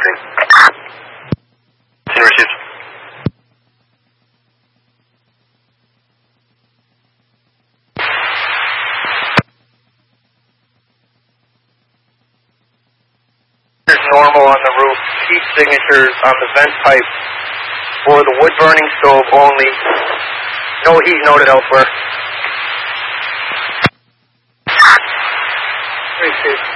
Sensing. Seen received. Normal on the roof. Heat signatures on the vent pipe for the wood burning stove only. No heat noted elsewhere. 3-2.